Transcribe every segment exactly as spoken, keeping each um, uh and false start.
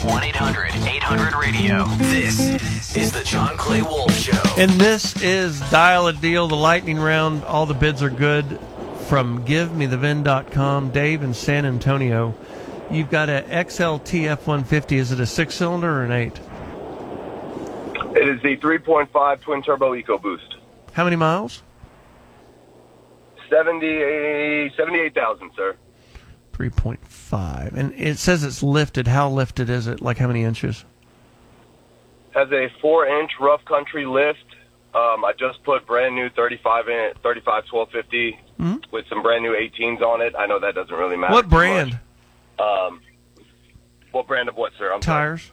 one eight hundred eight hundred radio. This is the John Clay Wolf Show. And this is Dial a Deal, the lightning round. All the bids are good from give me the vin dot com. Dave in San Antonio. You've got a X L T F one fifty. Is it a six-cylinder or an eight? It is the three point five twin-turbo EcoBoost. How many miles? seventy, seventy-eight thousand, sir. three point five. And it says it's lifted. How lifted is it? Like how many inches? Has a four-inch rough country lift. Um, I just put brand new thirty-five inch, thirty-five twelve fifty mm-hmm. with some brand new eighteens on it. I know that doesn't really matter. What brand? Um, what brand of what, sir? I'm Tires.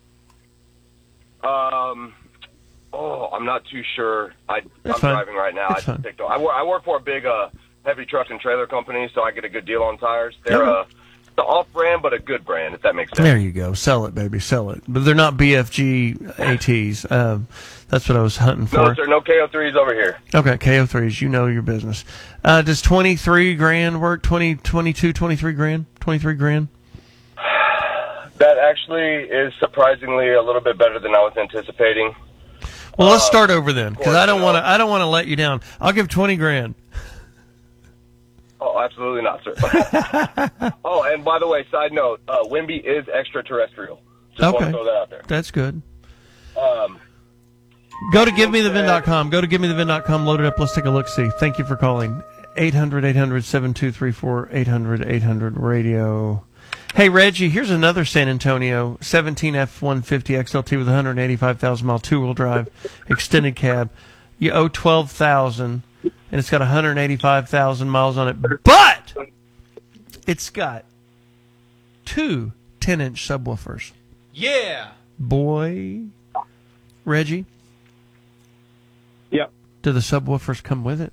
Sorry. Um, oh, I'm not too sure. I, I'm fine. driving right now. It's I, just picked up, I, work, I work for a big uh, heavy truck and trailer company, so I get a good deal on tires. They're uh, the off-brand, but a good brand, if that makes sense. There you go. Sell it, baby. Sell it. But they're not B F G ATs. Um, that's what I was hunting for. No, sir. No K O threes over here. Okay, K O threes. You know your business. Uh, does twenty-three grand work? twenty, twenty-two, twenty-three grand? twenty-three grand? That actually is surprisingly a little bit better than I was anticipating. Well, let's start over then, because I don't want to. I don't want to let you down. I'll give twenty grand. Oh, absolutely not, sir. Oh, and by the way, side note, uh, Wimby is extraterrestrial. Just okay. want to throw that out there. That's good. Um, Go to give me the vin dot com. Go to give me the vin dot com. Load it up. Let's take a look-see. Thank you for calling. eight hundred eight hundred seven two three four. eight hundred eight hundred radio. Hey, Reggie, here's another San Antonio seventeen F one fifty X L T with one hundred eighty-five thousand mile two-wheel drive, extended cab. You owe twelve thousand dollars, and it's got one hundred eighty-five thousand miles on it, but it's got two ten-inch subwoofers. Yeah. Boy, Reggie? Yep. Do the subwoofers come with it?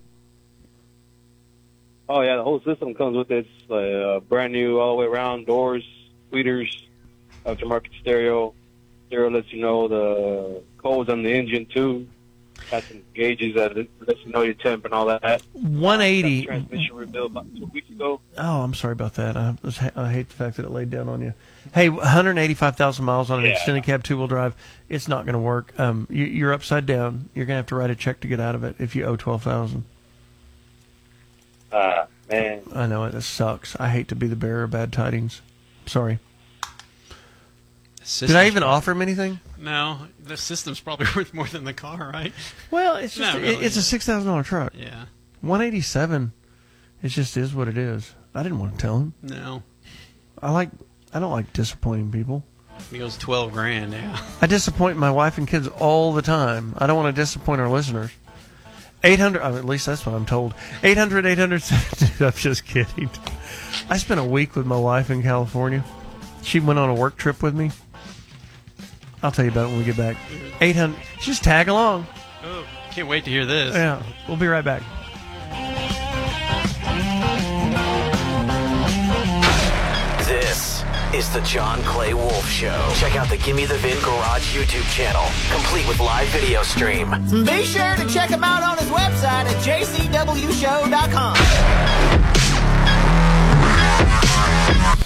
Oh, yeah, the whole system comes with it. It's uh, brand new all the way around, doors, tweeters, aftermarket stereo. Stereo lets you know the codes on the engine, too. Got some gauges that lets you know your temp and all that. one eighty. Got the transmission rebuilt about two weeks ago. Oh, I'm sorry about that. I, was, I hate the fact that it laid down on you. Hey, one hundred eighty-five thousand miles on an yeah. extended cab two-wheel drive. It's not going to work. Um, you, you're upside down. You're going to have to write a check to get out of it if you owe twelve thousand dollars. Ah, man. I know it. It sucks. I hate to be the bearer of bad tidings. Sorry. Did I even offer him anything? No, the system's probably worth more than the car, right? Well, it's just really. it, it's a six thousand dollar truck. Yeah. One eighty seven. It just is what it is. I didn't want to tell him. No. I like. I don't like disappointing people. He goes twelve grand. Yeah. I disappoint my wife and kids all the time. I don't want to disappoint our listeners. eight hundred. Oh, at least that's what I'm told. eight hundred eight hundred I'm just kidding. I spent a week with my wife in California. She went on a work trip with me. I'll tell you about it when we get back. eight hundred. Just tag along. Oh, can't wait to hear this. Yeah, we'll be right back. This is the John Clay Wolf Show. Check out the Gimme the Vin Garage YouTube channel, complete with live video stream. Be sure to check him out on his website at j c w show dot com.